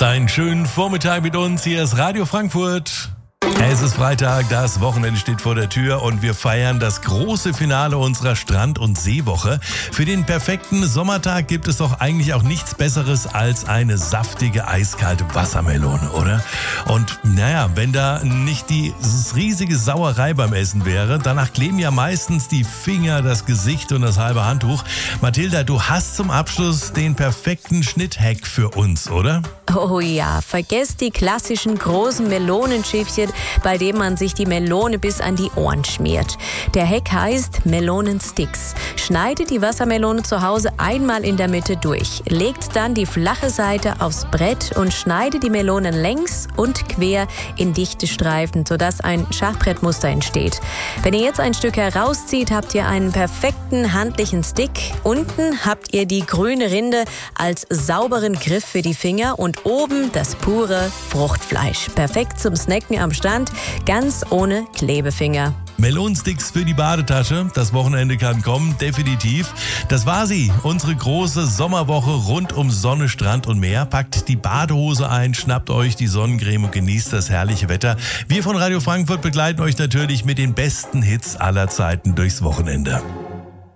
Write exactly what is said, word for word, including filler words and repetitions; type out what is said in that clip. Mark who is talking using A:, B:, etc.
A: Habt einen schönen Vormittag mit uns. Hier ist Radio Frankfurt. Es ist Freitag, das Wochenende steht vor der Tür und wir feiern das große Finale unserer Strand- und Seewoche. Für den perfekten Sommertag gibt es doch eigentlich auch nichts Besseres als eine saftige, eiskalte Wassermelone, oder? Und naja, wenn da nicht dieses riesige Sauerei beim Essen wäre, danach kleben ja meistens die Finger, das Gesicht und das halbe Handtuch. Mathilda, du hast zum Abschluss den perfekten Schnitthack für uns, oder?
B: Oh ja, vergesst die klassischen großen Melonenschiffchen, bei denen man sich die Melone bis an die Ohren schmiert. Der Hack heißt Melonensticks. Schneidet die Wassermelone zu Hause einmal in der Mitte durch, legt dann die flache Seite aufs Brett und schneidet die Melonen längs und quer in dichte Streifen, sodass ein Schachbrettmuster entsteht. Wenn ihr jetzt ein Stück herauszieht, habt ihr einen perfekten handlichen Stick. Unten habt ihr die grüne Rinde als sauberen Griff für die Finger und oben das pure Fruchtfleisch. Perfekt zum Snacken am Strand, ganz ohne Klebefinger.
A: Melonensticks für die Badetasche. Das Wochenende kann kommen, definitiv. Das war sie, unsere große Sommerwoche rund um Sonne, Strand und Meer. Packt die Badehose ein, schnappt euch die Sonnencreme und genießt das herrliche Wetter. Wir von Radio Frankfurt begleiten euch natürlich mit den besten Hits aller Zeiten durchs Wochenende.